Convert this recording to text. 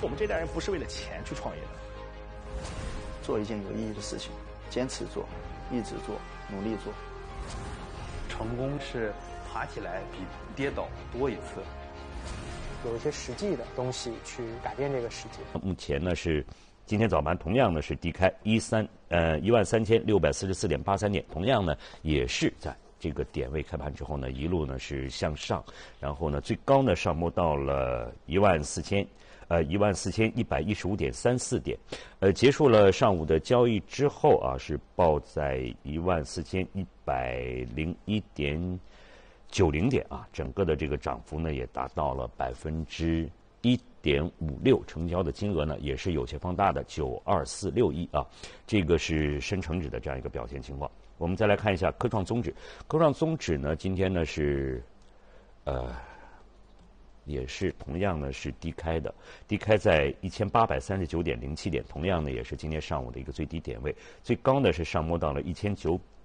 我们这代人不是为了钱去创业的， 做一件有意义的事情，坚持做，一直做，努力做。 成功是爬起来比跌倒多一次。 有一些实际的东西去改变这个世界。 目前呢是今天早盘同样呢是低开13644.83点，同样呢也是在这个点位开盘之后呢一路呢是向上，然后呢最高呢上摸到了14115.34点，结束了上午的交易之后啊是报在14101.90点啊，整个的这个涨幅呢也达到了1.56%，成交的金额呢也是有些放大的，9246亿啊，这个是深成指的这样一个表现情况。我们再来看一下科创综指，科创综指呢今天呢是也是同样呢是低开的，低开在1839.07点，同样呢也是今天上午的一个最低点位，最高呢是上摸到了